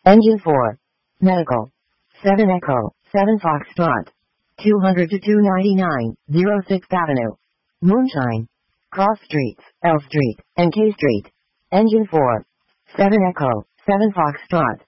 Engine 4. Medical. 7 Echo, 7 Foxtrot. 200 to 299, 06th Avenue. Moonshine. Cross Streets, L Street, and K Street. Engine 4. 7 Echo, 7 Foxtrot.